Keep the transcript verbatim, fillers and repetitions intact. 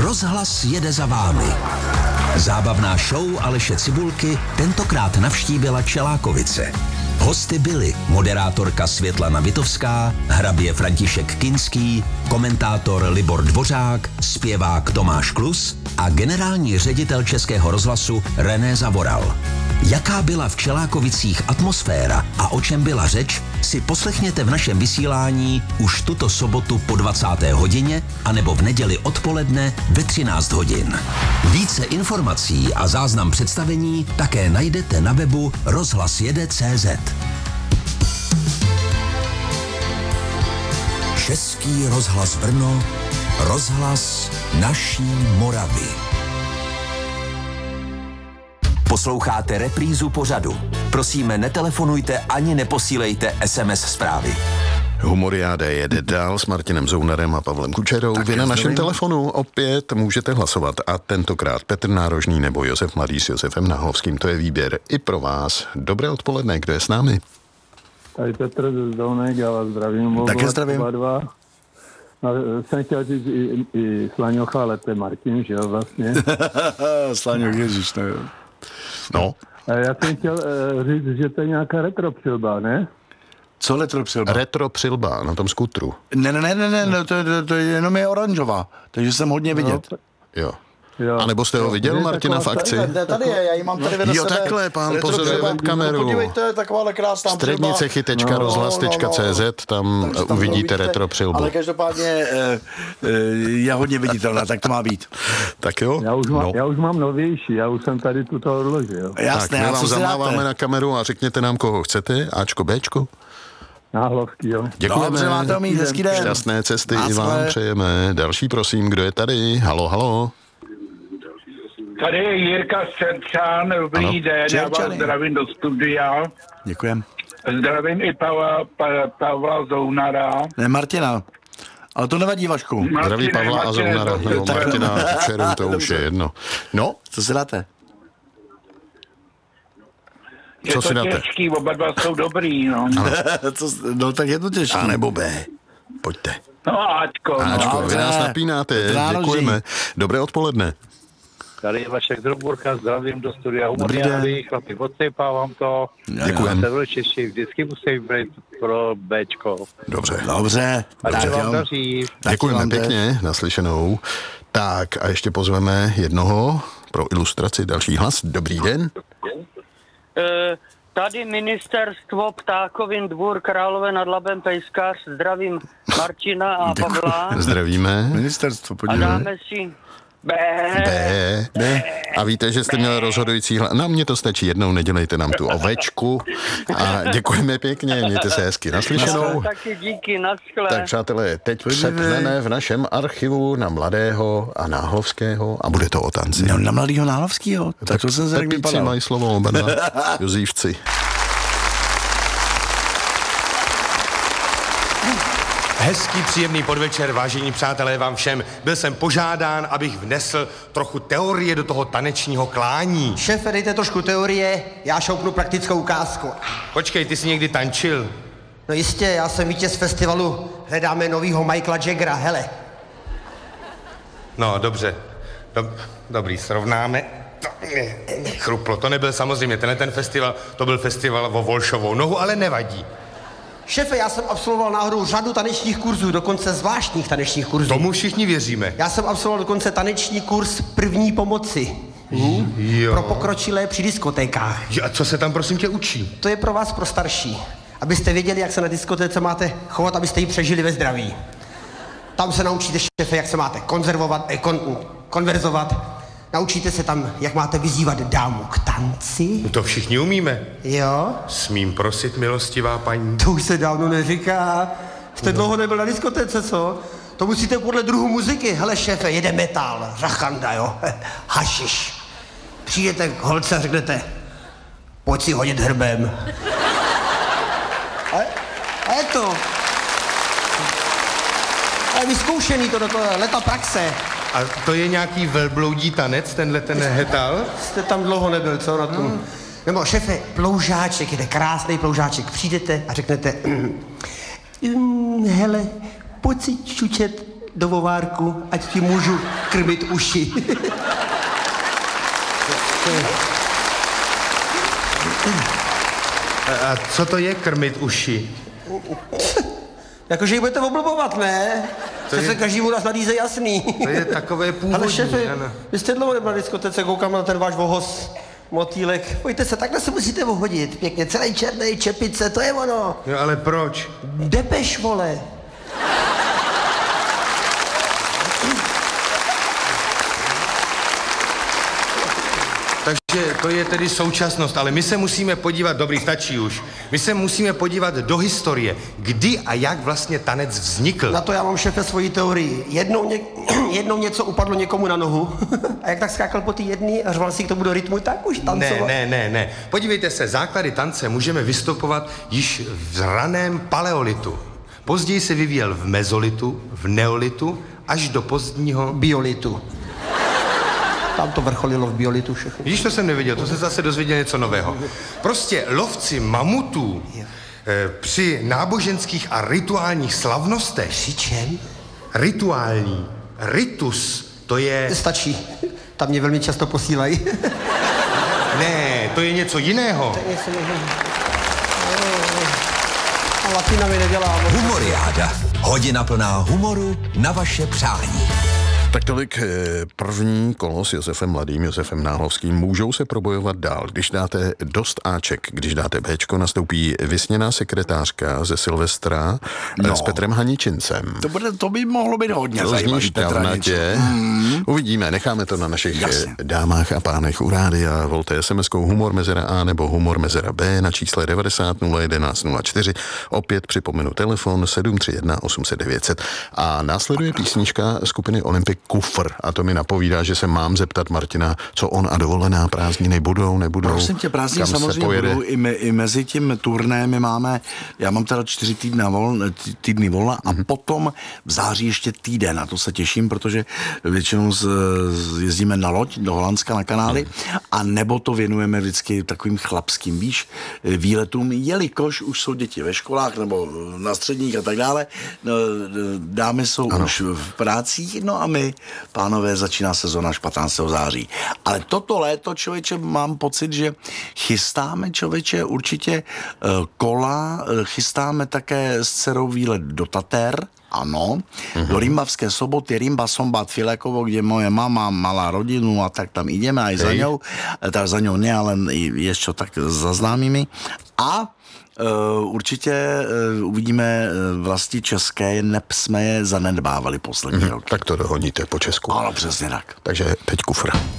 Rozhlas jede za vámi. Zábavná show Aleše Cibulky tentokrát navštívila Čelákovice. Hosty byli moderátorka Světlana Vitovská, hrabě František Kinský, komentátor Libor Dvořák, zpěvák Tomáš Klus a generální ředitel Českého rozhlasu René Zavoral. Jaká byla v Čelákovicích atmosféra a o čem byla řeč, si poslechněte v našem vysílání už tuto sobotu po dvacáté hodině anebo v neděli odpoledne ve třináct hodin. Více informací a záznam představení také najdete na webu rozhlas jede tečka cé zet. Český rozhlas Brno, rozhlas naší Moravy. Posloucháte reprízu pořadu. Prosíme, netelefonujte ani neposílejte es em es zprávy. Humoriáda jede dál s Martinem Zounarem a Pavlem Kučerou. Tak Vy na našem telefonu opět můžete hlasovat a tentokrát Petr Nárožný nebo Josef Mladý s Josefem Náhlovským. To je výběr i pro vás. Dobré odpoledne, kdo je s námi? Tady Petr ze Zdolnek, já vás zdravím. Také zdravím. Dva. No, jsem chtěl říct i, i Slaňocha, ale to je Martin, že jo, vlastně. Slaňoch, ježiš, to jo. No. Já jsem chtěl uh, říct, že to je nějaká retropřilba, ne? Co retropřilba? Retropřilba na tom skutru. Ne, ne, ne, ne, ne, ne to, to, to je jenom je oranžová, takže jsem hodně vidět. No. Jo. Jo. A nebo jste ho viděl, jo, Martina, v akci? Tady, tady je, já ji mám tady vedle jo, sebe. Jo, takhle, pán pozoruje webkameru. No, podívejte, takováhle krásná Střední cechy tečka rozhlas tečka cé zet, tam, tam uvidíte retropřilbu. Ale každopádně e, e, je hodně viditelná, tak to má být. Tak jo? Já už, mám, no. já už mám novější, já už jsem tady tuto odložil. Jasné, tak my vám zamáváme na kameru a řekněte nám, koho chcete, Ačko, Bčko? Náhlovský, jo. Děkujeme. Dobře, máte mít hezký den. Šťastné cesty i vám přejeme. Další, prosím, kdo je tady? Halo, halo. Tady je Jirka Střerčan, dobrý ano. den, já vás zdravím do studia. Děkujem. Zdravím i Pavla, pa, Pavla Zounara. Ne, Martina. Ale to nevadí, Vašku. Martine, Zdraví Pavla Martine, a Zounara, nebo Martina a Čeru, to už je jedno. No, co si dáte? Je co to si dáte? těžký, oba dva jsou dobrý, no. co, no tak je to těžký. A nebo B. Pojďte. No, Ačko. Ačko, no. vy nás napínáte, děkujeme. Dobré odpoledne. Tady je Vašek z Roburka, zdravím do studia Humoriády, chlapi, odsypávám to. Děkujem. Severu Češi vždycky musí být pro Bčko. Dobře. Dobře. A se vám daří. Děkujeme pěkně, naslyšenou. Tak a ještě pozveme jednoho pro ilustraci, další hlas. Dobrý den. E, tady ministerstvo Ptákovin dvůr Králové nad Labem Pejskař, zdravím Martina a Děkuji. Pavla. Zdravíme. Ministerstvo, A podívej. dáme si B. B. B. A víte, že jste měl rozhodující hlas. Na mě to stačí jednou, nedělejte nám tu ovečku. A děkujeme pěkně, mějte se hezky. Naslyšenou. Taky díky, naschle. Tak přátelé, teď přepneme v našem archivu na Mladého a Náhlovského a bude to o tanci. No, na Mladýho Náhlovskýho. Tak, tak to jsem se tak vypadal. Pepíci mají slovo oba dva. Jozívci. Hezký, příjemný podvečer, vážení přátelé, vám všem. Byl jsem požádán, abych vnesl trochu teorie do toho tanečního klání. Šéfe, dejte trošku teorie, já šoupnu praktickou ukázku. Počkej, ty jsi někdy tančil? No jistě, já jsem vítěz festivalu Hledáme novýho Michaela Jaggera, hele. No, dobře. Dob, dobrý, srovnáme. To mě chruplo, to nebyl samozřejmě tenhle ten festival, to byl festival o Volšovou nohu, ale nevadí. Šéfe, já jsem absolvoval náhodou řadu tanečních kurzů, dokonce zvláštních tanečních kurzů. Tomu všichni věříme. Já jsem absolvoval dokonce taneční kurz první pomoci. Hm? Jo. Pro pokročilé při diskotékách. Jo, a co se tam prosím tě učí? To je pro vás pro starší. Abyste věděli, jak se na diskotéce máte chovat, abyste ji přežili ve zdraví. Tam se naučíte, šéfe, jak se máte konzervovat, eh, kon, konverzovat. Naučíte se tam, jak máte vyzývat dámu k tanci. To všichni umíme. Jo. Smím prosit, milostivá paní. To už se dávno neříká. Jste dlouho nebyl na diskotéce, co? To musíte podle druhu muziky. Hele, šéfe, jede metal, řachanda, jo? Hašiš. Přijdete k holce a řeknete, pojď si hodit hrbem. A, a je to. A je vyzkoušený to do toho, leta praxe. A to je nějaký velbloudí tanec, tenhle ten hetal? Jste tam dlouho nebyl, co na tom? Hmm. Nebo šéfe, ploužáček, jde krásný ploužáček. Přijdete a řeknete, mm, hele, pojď si čučet do vovárku, ať ti můžu krmit uši. A co to je krmit uši? Jakože ji budete oblbovat, ne? To je... se každému nás nadíze jasný. To je takové původní. Ale šéfe, ano. Vy jste dlouho nebyl na diskotece, koukám na ten váš vohoz, motýlek. Pojďte se, takhle se musíte vohodit. Pěkně, celý černý, čepice, to je ono. Jo, ale proč? Depeš, vole. Takže to je tedy současnost, ale my se musíme podívat, dobrý, stačí už, my se musíme podívat do historie, kdy a jak vlastně tanec vznikl. Na to já mám, šéfe, svoji teorii. Jednou, ně, jednou něco upadlo někomu na nohu a jak tak skákal po ty jedný a řval si k tomu do rytmu, tak už tancoval. Ne, ne, ne, ne. Podívejte se, základy tance můžeme vystupovat již v raném paleolitu. Později se vyvíjel v mezolitu, v neolitu, až do pozdního biolitu. Tam to vrcholilo v biolitu všechno. Víš, to jsem nevěděl, to jsem zase dozvěděl něco nového. Prostě lovci mamutů eh, při náboženských a rituálních slavnostech... Při čem? Rituální. Ritus, to je... Stačí. Tam mě velmi často posílají. Ne, to je něco jiného. To je něco jiného. A latina mi nedělá. Humoriáda. Hodina plná humoru na vaše přání. Tak tolik první kolo s Josefem Mladým, Josefem Náhlovským. Můžou se probojovat dál. Když dáte dost Aček, když dáte Bčko, nastoupí vysněná sekretářka ze Silvestra no. s Petrem Haničincem. To, bude, to by mohlo být hodně zajímavý. Hmm. Uvidíme, necháme to na našich Jasně. dámách a pánech u rádia. Volte es em eskou humor mezera A nebo humor mezera B na čísle devadesát nula jedenáct nula čtyři. Opět připomenu telefon sedm tři jedna osm set devět set. A následuje písnička skupiny Olympik Kufr. A to mi napovídá, že se mám zeptat Martina, co on a dovolená, prázdniny budou, nebudou. Prosím tě, prázdniny samozřejmě budou. I, me, I mezi tím turnem my máme, já mám teda čtyři týdny, vol, týdny volna a mm-hmm. potom v září ještě týden. A to se těším, protože většinou z, z, jezdíme na loď do Holandska na kanály mm. a nebo to věnujeme vždycky takovým chlapským, víš, výletům, jelikož už jsou děti ve školách nebo na středních a tak dále. Dámy jsou ano. už v prácích, no a my pánové, začíná sezóna až patnáctého září. Ale toto léto, člověče, mám pocit, že chystáme, člověče, určitě uh, kola, uh, chystáme také s dcerou výlet do Tater, ano, mm-hmm. do Rimbavské Soboty, Rimba, Sombat, Filekovo, kde moje mama mala rodinu a tak tam ideme aj za ňou, tak za ňou ne, ale ještě tak za známými. A Uh, určitě uh, uvidíme uh, vlasti české, neb jsme je zanedbávali poslední mm-hmm. rok. Tak to dohoníte po Česku. Ano, přesně tak. Takže teď Kufr.